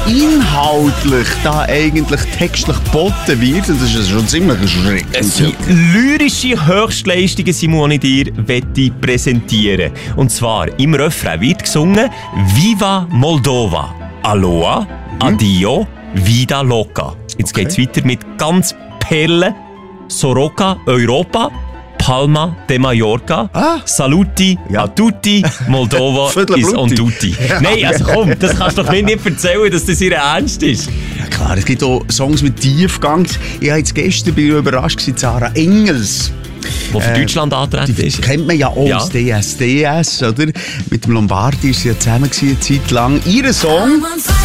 inhaltlich da eigentlich textlich geboten wird, das ist schon ziemlich erschreckend. Es sind lyrische Höchstleistungen, Simone, die ich dir präsentieren. Und zwar im Refrain wird gesungen Viva Moldova, Aloha, Adio, Vida Loca. Jetzt geht's weiter mit ganz Perlen, Soroka, Europa, Palma de Mallorca, Saluti, a tutti, Moldova is on duty. Ja. Nein, also komm, das kannst du doch nicht erzählen, dass das ihr Ernst ist. Ja klar, es gibt auch Songs mit Tiefgang. Ich habe jetzt gestern überrascht, Sarah Engels. Die für Deutschland antreten ist. Kennt man ja auch als DSDS, oder? Mit dem Lombardi ist sie ja zusammen eine Zeit lang. Ihr Song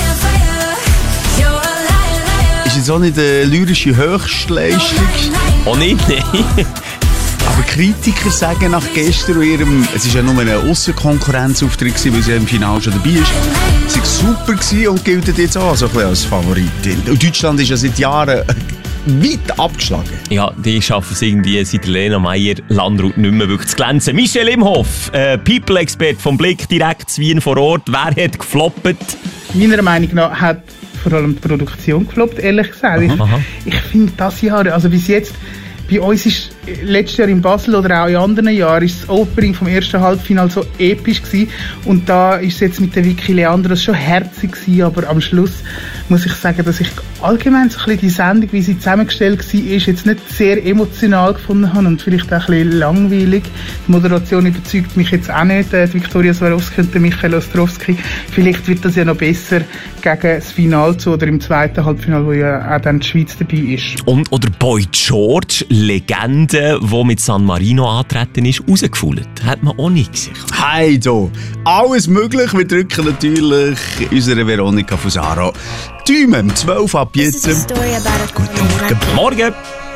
ist jetzt auch nicht eine lyrische Höchstleistung. Auch nicht, nein. Aber Kritiker sagen nach gestern es war ja nur ein Aussenkonkurrenzauftritt, weil sie im Finale schon dabei ist, sie war super gewesen und gilt jetzt auch so ein bisschen als Favoritin. Und Deutschland ist ja seit Jahren weit abgeschlagen. Ja, die schaffen es irgendwie seit Lena Meyer-Landrut nicht mehr wirklich zu glänzen. Michel Imhoff, People-Expert vom Blick direkt zu Wien vor Ort. Wer hat gefloppt? Meiner Meinung nach hat vor allem die Produktion gefloppt, ehrlich gesagt. Ich finde das Jahr, also bis jetzt, bei uns ist letztes Jahr in Basel oder auch in anderen Jahren ist das Opening vom ersten Halbfinale so episch gewesen. Und da ist es jetzt mit der Vicky Leandros schon herzig gewesen, aber am Schluss muss ich sagen, dass ich allgemein so ein bisschen die Sendung, wie sie zusammengestellt war, jetzt nicht sehr emotional gefunden habe und vielleicht auch ein bisschen langweilig. Die Moderation überzeugt mich jetzt auch nicht. Viktoria Swarovski und Michael Ostrowski. Vielleicht wird das ja noch besser gegen das Finale zu oder im zweiten Halbfinale, wo ja auch dann die Schweiz dabei ist. Oder Boy George, Legende, der mit San Marino angetreten ist, rausgefühlt. Hat man auch nicht gesehen. Hey, do. Alles möglich. Wir drücken natürlich unsere Veronika Fusaro. Tümen, 12 ab jetzt. Guten Morgen. Morgen.